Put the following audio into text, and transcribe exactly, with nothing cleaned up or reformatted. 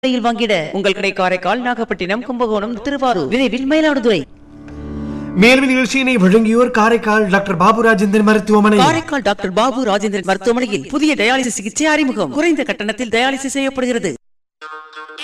வாங்கிட உங்கள் கடை காரைக்கால், நாகப்பட்டினம், கும்பகோணம், திருவாரூர், விரைவில் மயிலாடுதுறை. மேலும் நிகழ்ச்சியினை வழங்கியோர் காரைக்கால் டாக்டர் பாபு ராஜேந்திரன் மருத்துவமனை. காரைக்கால் டாக்டர் பாபு ராஜேந்திரன் மருத்துவமனையில் புதிய டயாலிசிஸ் சிகிச்சை அறிமுகம். குறைந்த கட்டணத்தில் டயாலிசிஸ் செய்யப்படுகிறது.